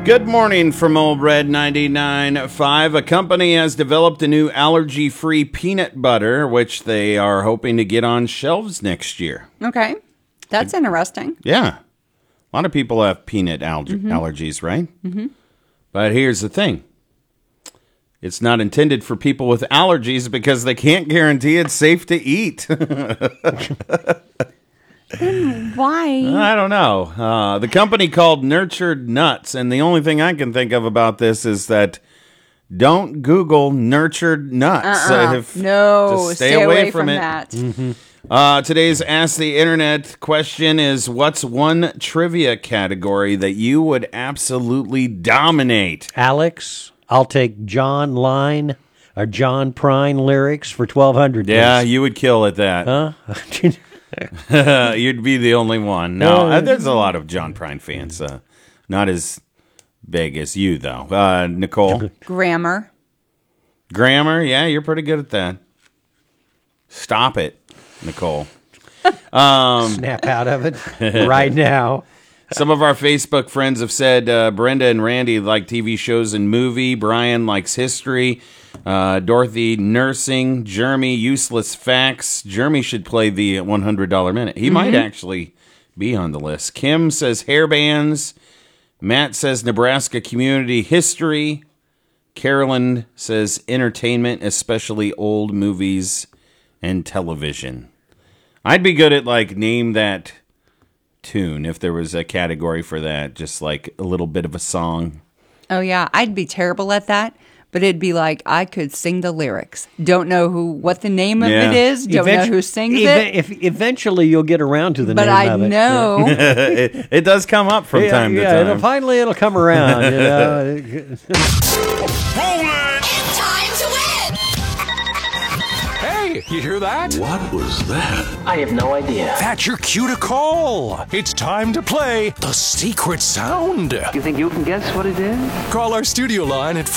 Good morning from Old Red 99.5. A company has developed a new allergy-free peanut butter, which they are hoping to get on shelves next year. Okay. That's interesting. Yeah. A lot of people have peanut allergies, right? Mm-hmm. But here's the thing. It's not intended for people with allergies because they can't guarantee it's safe to eat. Why? I don't know. The company called Nurtured Nuts, and the only thing I can think of about this is that don't Google Nurtured Nuts. No, just stay away from it. that. Mm-hmm. Today's Ask the Internet question is, what's one trivia category that you would absolutely dominate? Alex, I'll take John Line or John Prine lyrics for 1,200. Yeah, you would kill at that. Huh? You'd be the only one. No, there's a lot of John Prine fans. Not as big as you, though. Nicole? Grammar, yeah, you're pretty good at that. Stop it, Nicole. Snap out of it right now. Some of our Facebook friends have said Brenda and Randy like TV shows and movie. Brian likes history. Dorothy, nursing. Jeremy, useless facts. Jeremy should play the $100 minute. He might actually be on the list. Kim says hair bands. Matt says Nebraska community history. Carolyn says entertainment, especially old movies and television. I'd be good at, like, name that tune if there was a category for that, just like a little bit of a song. Oh, yeah. I'd be terrible at that, but it'd be like I could sing the lyrics. Don't know what the name of it is. Don't know who sings it. If eventually you'll get around to the but name I of it. know. It does come up from time to time. Finally it'll come around. It's time to win! Hey, you hear that? What was that? I have no idea. That's your cue to call. It's time to play The Secret Sound. You think you can guess what it is? Call our studio line at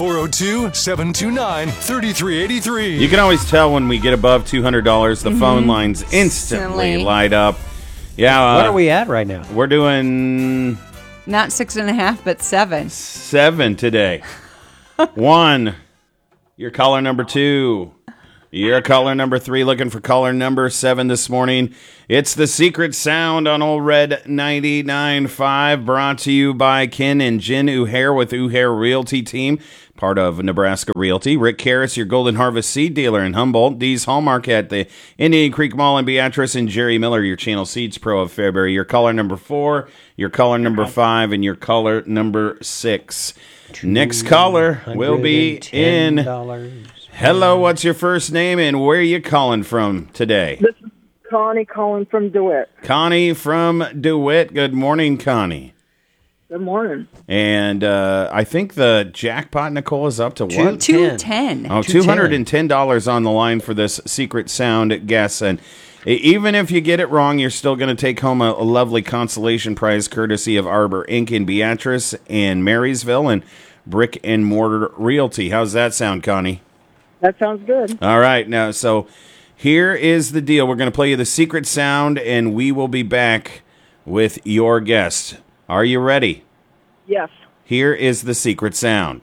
402-729-3383. You can always tell when we get above $200, the phone lines instantly light up. Yeah. What are we at right now? We're doing Not 6.5, but 7. 7 today. 1. You're caller number 2. You're caller number 3, looking for caller number 7 this morning. It's The Secret Sound on Old Red 99.5, brought to you by Ken and Jen Uhair with Uhair Realty Team, part of Nebraska Realty. Rick Karras, your Golden Harvest seed dealer in Humboldt. Dee's Hallmark at the Indian Creek Mall in Beatrice. And Jerry Miller, your Channel Seeds Pro of Fairbury. Your caller number 4, your caller number 5, and your caller number 6. Next caller will be in. Hello, what's your first name and where are you calling from today? This is Connie calling from DeWitt. Connie from DeWitt. Good morning, Connie. Good morning. And I think the jackpot, Nicole, is up to what? $210. Oh, $210 on the line for this Secret Sound guess. And even if you get it wrong, you're still going to take home a lovely consolation prize courtesy of Arbor Inc. in Beatrice and Marysville and Brick and Mortar Realty. How's that sound, Connie? That sounds good. All right. Now, so here is the deal. We're going to play you the Secret Sound, and we will be back with your guest. Are you ready? Yes. Here is the Secret Sound.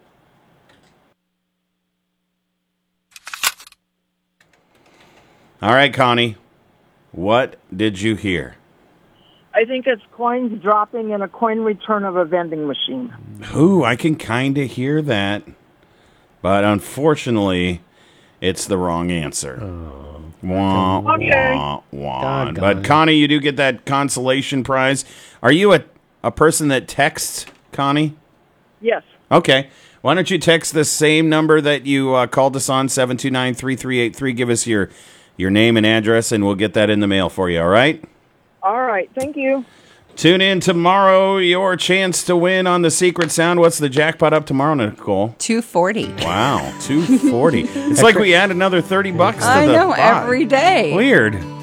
All right, Connie. What did you hear? I think it's coins dropping in a coin return of a vending machine. Ooh, I can kind of hear that. But unfortunately, it's the wrong answer. Wah, wah, wah. But Connie, you do get that consolation prize. Are you a person that texts, Connie? Yes. Okay. Why don't you text the same number that you called us on, 729-3383. Give us your name and address, and we'll get that in the mail for you, all right? All right. Thank you. Tune in tomorrow. Your chance to win on the Secret Sound. What's the jackpot up tomorrow, Nicole? $240. Wow, $240. It's like we add another $30 to the I know, pot. every day. Weird.